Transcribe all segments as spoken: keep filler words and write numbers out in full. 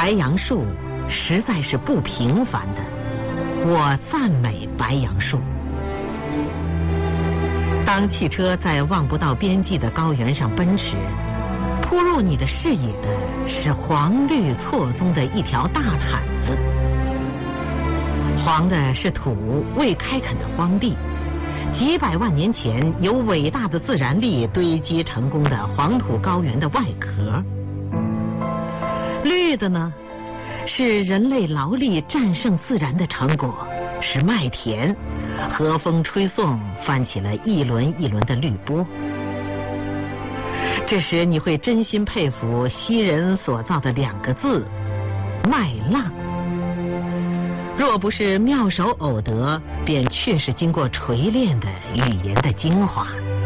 白杨树实在是不平凡的，我赞美白杨树。当汽车在望不到边际的高原上奔驰，扑入你的视野的是黄绿错综的一条大毯子。黄的是土未开垦的荒地，几百万年前由伟大的自然力堆积成功的黄土高原的外壳。绿的呢，是人类劳力战胜自然的成果，是麦田，和风吹送，翻起了一轮一轮的绿波。这时你会真心佩服昔人所造的两个字——麦浪。若不是妙手偶得，便确是经过锤炼的语言的精华。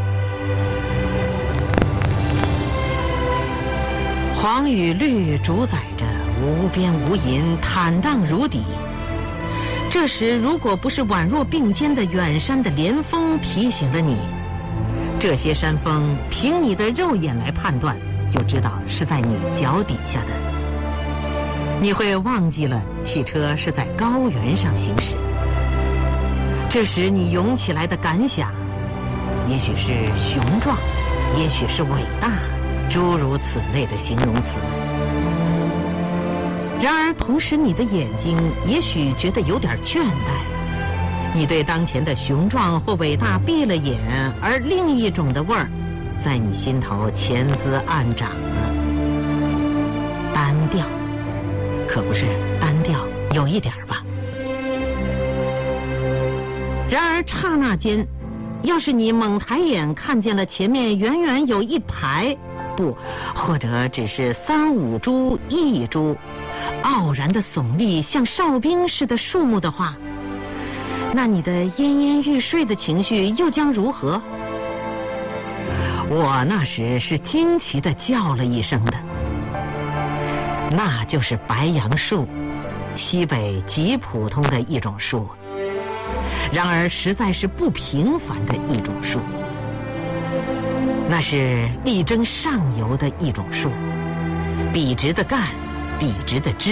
黄与绿主宰着无边无垠，坦荡如底。这时如果不是宛若并肩的远山的连峰提醒了你，这些山峰凭你的肉眼来判断，就知道是在你脚底下的。你会忘记了汽车是在高原上行驶。这时你涌起来的感想，也许是雄壮，也许是伟大，诸如此类的形容词。然而同时你的眼睛也许觉得有点倦怠，你对当前的雄壮或伟大闭了眼，而另一种的味儿在你心头潜滋暗长了。单调，可不是单调，有一点吧。然而刹那间，要是你猛抬眼看见了前面远远有一排，不，或者只是三五株、一株傲然的耸立像哨兵似的树木的话，那你的奄奄欲睡的情绪又将如何？我那时是惊奇地叫了一声的。那就是白杨树，西北极普通的一种树，然而实在是不平凡的一种树。那是力争上游的一种树，笔直的干，笔直的枝。